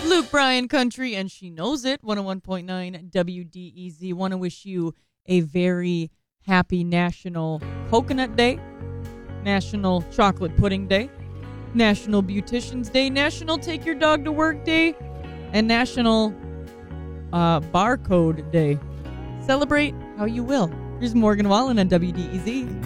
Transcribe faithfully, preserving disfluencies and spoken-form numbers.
Luke Bryan Country, and she knows it. one oh one point nine W D E Z. Want to wish you a very happy National Coconut Day, National Chocolate Pudding Day, National Beauticians Day, National Take Your Dog to Work Day, and National uh, Barcode Day. Celebrate how you will. Here's Morgan Wallen on W D E Z.